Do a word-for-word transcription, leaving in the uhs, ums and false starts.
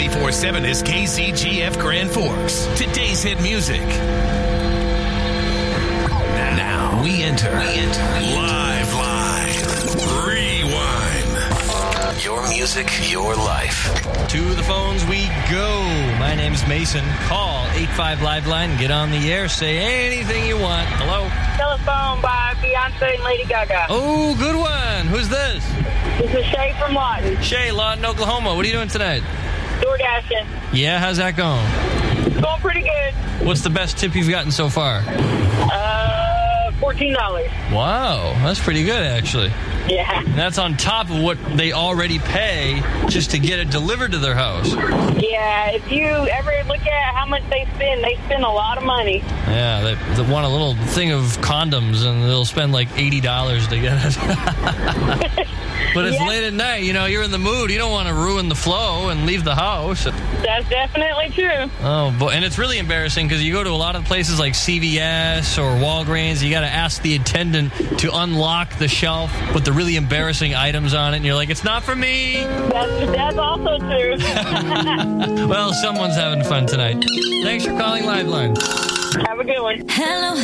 ninety-four point seven is K C G F Grand Forks. Today's hit music. Now we enter, we enter Live Line Rewind. Your music, your life. To the phones we go. My name's Mason. Call eight five Live Line. Get on the air. Say anything you want. Hello? Telephone by Beyonce and Lady Gaga. Oh, good one. Who's this? This is Shay from Lawton. Shay, Lawton, Oklahoma. What are you doing tonight? Door dashing. Yeah, how's that going? It's going pretty good. What's the best tip you've gotten so far? Uh, fourteen dollars. Wow, that's pretty good, actually. Yeah. And that's on top of what they already pay just to get it delivered to their house. Yeah, if you ever look at how much they spend, they spend a lot of money. Yeah, they, they want a little thing of condoms, and they'll spend like eighty dollars to get it. But it's Yeah. late at night, you know, you're in the mood. You don't want to ruin the flow and leave the house. That's definitely true. Oh, boy. And it's really embarrassing because you go to a lot of places like C V S or Walgreens, you got to ask the attendant to unlock the shelf with the really embarrassing items on it, and you're like, it's not for me. That's, that's also true. Well, someone's having fun tonight. Thanks for calling Liveline. Have a good one. Hello.